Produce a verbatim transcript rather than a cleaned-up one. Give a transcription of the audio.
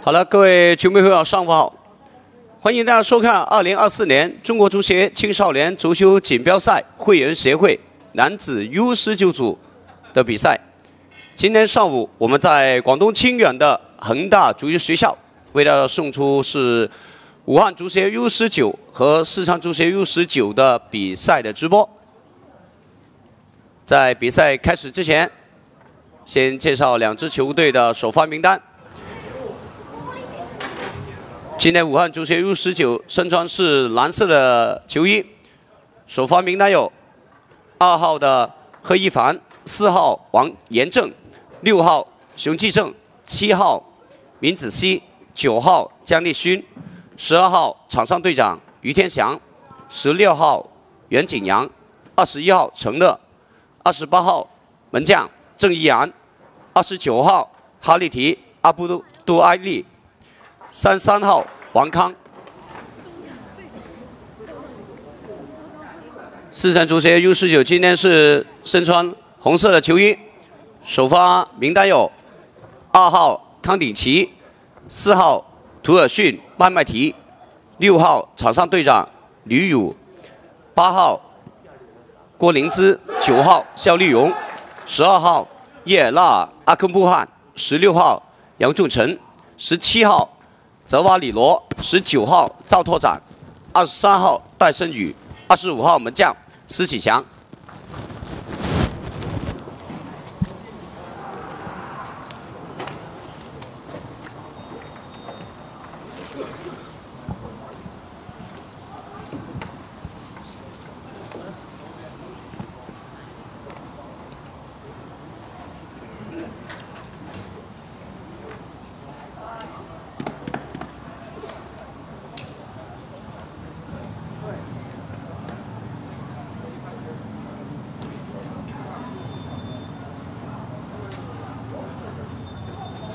好了，各位球迷朋友，上午好！欢迎大家收看二零二四年中国足协青少年足球锦标赛会员协会男子 U 十九 组的比赛。今天上午，我们在广东清远的恒大足球学校为大家送出是武汉足协 U 十九 和四川足协 U 十九 的比赛的直播。在比赛开始之前，先介绍两支球队的首发名单。今天武汉足协 U 十九 身穿是蓝色的球衣，首发名单有二号的贺一凡、四号王延正、六号熊继正、七号闵子熙、九号姜立勋、十二号场上队长于天祥、十六号袁景阳、二十一号陈乐、二十八号门将郑一然、二十九号哈利提阿布杜埃利、三十三号王康。四川足协 U 十九 今天是身穿红色的球衣，首发名单有二号康鼎奇、四号图尔逊麦麦提、六号场上队长吕汝、八号郭灵芝、九号肖丽蓉、十二号叶尔纳阿克布汗、十六号杨仲成、十七号泽瓦里罗、十九号赵拓展、二十三号戴胜宇、二十五号门将施启强。